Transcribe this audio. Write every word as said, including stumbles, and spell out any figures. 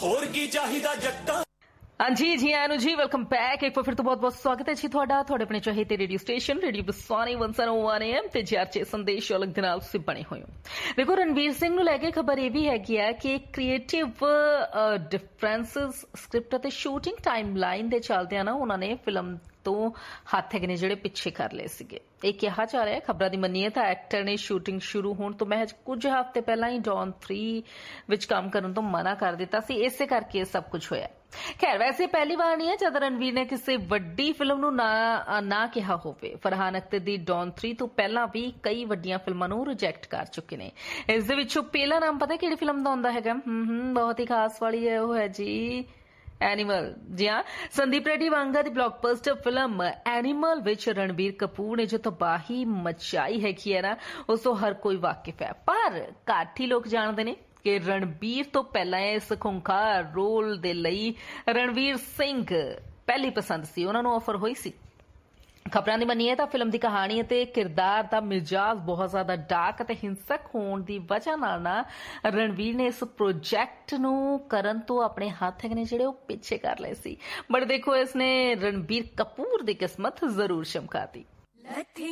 ਹੋਰ ਕੀ ਚਾਹੀਦਾ ਜੱਟਾਂ। हाँ जी जी आनू जी वेलकम बैक एक बार फिर तो बहुत बहुत स्वागत है जी थोड़ा थोड़े अपने चाहते रेडियो स्टेशन रेडियो बसानी वन सौ वन एम ते जीआरचे संदेश अलग दे नाल तुसीं बने होए हो। देखो रणवीर सिंह नूं लैके खबर ये भी हैगी है कि क्रिएटिव डिफरेंसेस स्क्रिप्ट ते शूटिंग टाइमलाइन दे चलदे ना उन्होंने फिल्म तो हथ है ਜਿਹੜੇ ਪਿੱਛੇ ਕਰ ਲਏ ਸੀਗੇ। ਇਹ ਕਿਹਾ ਜਾ ਰਿਹਾ ਹੈ ਖਬਰਾਂ ਦੀ ਮੰਨੀਏ ਤਾਂ ਐਕਟਰ ਨੇ ਸ਼ੂਟਿੰਗ ਸ਼ੁਰੂ ਹੋਣ ਤੋਂ ਮਹਿਜ ਕੁਝ ਹਫ਼ਤੇ ਪਹਿਲਾਂ ਹੀ ਡੌਨ ਥ੍ਰੀ ਵਿੱਚ ਕੰਮ ਕਰਨ ਤੋਂ ਮਨਾ ਕਰ ਦਿੱਤਾ ਸੀ। ਇਸੇ ਕਰਕੇ ਇਹ ਸਭ ਕੁਝ ਹੋਇਆ। ਖੈਰ ਵੈਸੇ ਪਹਿਲੀ ਵਾਰ ਨਹੀਂ ਹੈ ਜਦ ਰਣਵੀਰ ਨੇ ਕਿਸੇ ਵੱਡੀ ਫਿਲਮ ਨੂੰ ਨਾ ਨਾ ਕਿਹਾ ਹੋਵੇ। ਫਰਹਾਨ ਅਖਤਰ ਦੀ ਡੌਨ ਥ੍ਰੀ ਤੋਂ ਪਹਿਲਾਂ ਵੀ ਕਈ ਵੱਡੀਆਂ ਫਿਲਮਾਂ ਨੂੰ ਰਿਜੈਕਟ ਕਰ ਚੁੱਕੇ ਨੇ। ਇਸ ਦੇ ਵਿੱਚੋਂ ਪਹਿਲਾ ਨਾਮ ਪਤਾ ਕਿਹੜੀ ਫਿਲਮ ਦਾ ਆਉਂਦਾ ਹੈਗਾ? ਹੂੰ ਹੂੰ ਬਹੁਤ ਹੀ ਖਾਸ ਵਾਲੀ ਹੈ ਉਹ ਹੈ ਜੀ एनिमल। जी हाँ संदीप रेड्डी वांगा दी blockbuster film animal which Ranbir Kapoor ने जो तबाही मचाई हैगी है ना उस तो हर कोई वाकिफ है पर घट ही लोग जानते ने कि रणबीर तो पहला इस खूंखार रोल दे लई रणवीर सिंह पहली पसंद सी उन्हां नूं ऑफर होई सी। खबरां दी मन्नीए तां फिल्म दी कहानी ते किरदार दा मिजाज बहुत ज्यादा डार्क ते हिंसक होण दी वजह नाल ना रणवीर ने इस प्रोजेक्ट नूं करन तो अपने हत्थ ने जिहड़े ओह पिछे कर लए सी। बट देखो इसने रणबीर कपूर दी किस्मत जरूर चमकाती।